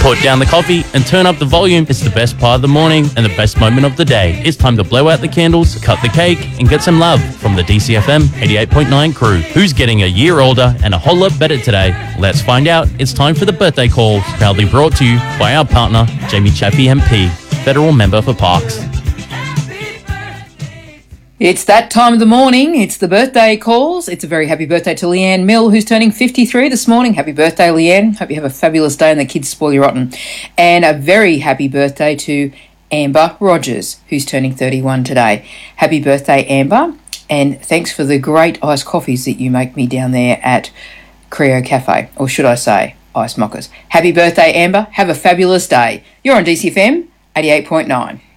Put down the coffee and turn up the volume. It's the best part of the morning and the best moment of the day. It's time to blow out the candles, cut the cake, and get some love from the DCFM 88.9 crew. Who's getting a year older and a whole lot better today? Let's find out. It's time for the birthday calls, proudly brought to you by our partner, Jamie Chaffee MP, Federal Member for Parks. It's that time of the morning. It's the birthday calls. It's a very happy birthday to Leanne Mill, who's turning 53 this morning. Happy birthday, Leanne. Hope you have a fabulous day and the kids spoil you rotten. And a very happy birthday to Amber Rogers, who's turning 31 today. Happy birthday, Amber. And thanks for the great iced coffees that you make me down there at Creo Cafe. Or should I say, Ice Mockers. Happy birthday, Amber. Have a fabulous day. You're on DCFM 88.9.